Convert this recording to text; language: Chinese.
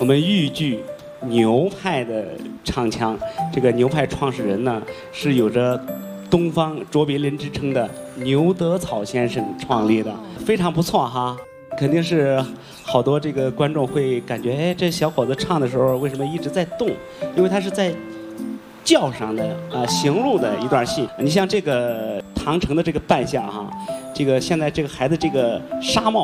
我们豫剧牛派的唱腔。这个牛派创始人呢，是有着东方卓别林之称的牛德草先生创立的，非常不错哈。肯定是好多这个观众会感觉，哎，这小伙子唱的时候为什么一直在动？因为他是在轿上的行路的一段戏。你像这个唐城的这个扮相哈，这个现在这个孩子这个纱帽